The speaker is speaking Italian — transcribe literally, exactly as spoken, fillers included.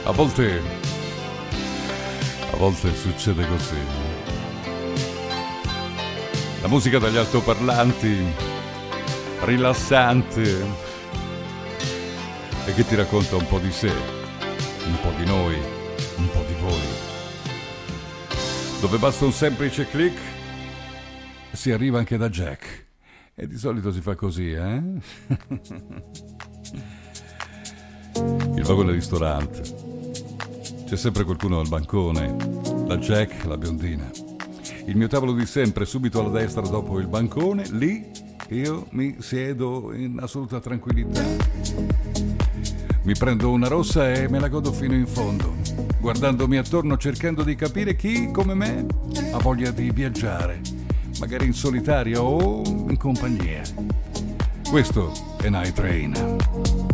A volte, a volte succede così. La musica dagli altoparlanti, rilassante, e che ti racconta un po' di sé, un po' di noi, un po' di voi. Dove basta un semplice click, si arriva anche da Jack. E di solito si fa così, eh? Il vagone ristorante. C'è sempre qualcuno al bancone, la Jack, la biondina. Il mio tavolo di sempre, subito alla destra dopo il bancone, lì io mi siedo in assoluta tranquillità. Mi prendo una rossa e me la godo fino in fondo, guardandomi attorno cercando di capire chi, come me, ha voglia di viaggiare, magari in solitaria o in compagnia. Questo è Night Train.